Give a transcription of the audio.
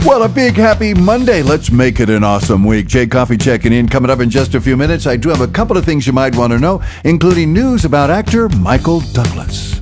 Well, a big happy Monday. Let's make it an awesome week. Jay Coffee checking in. Coming up in just a few minutes, I do have a couple of things you might want to know, including news about actor Michael Douglas.